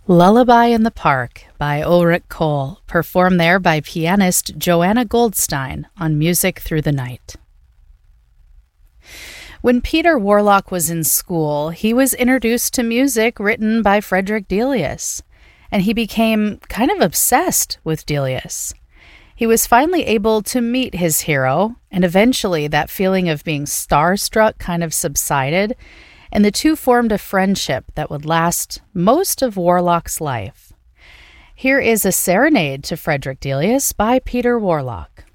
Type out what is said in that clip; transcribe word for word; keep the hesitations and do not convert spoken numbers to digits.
Lullaby in the Park by Ulrich Kohl, performed there by pianist Joanna Goldstein on Music Through the Night. When Peter Warlock was in school, he was introduced to music written by Frederick Delius, and he became kind of obsessed with Delius. He was finally able to meet his hero, and eventually that feeling of being starstruck kind of subsided, and the two formed a friendship that would last most of Warlock's life. Here is a serenade to Frederick Delius by Peter Warlock.